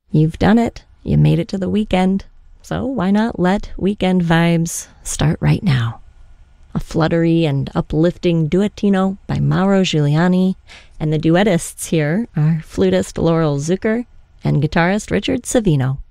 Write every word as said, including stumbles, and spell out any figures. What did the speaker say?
You've done it. You made it to the weekend. So why not let weekend vibes start right now? A fluttery and uplifting duettino by Mauro Giuliani, and the duettists here are flutist Laurel Zucker and guitarist Richard Savino.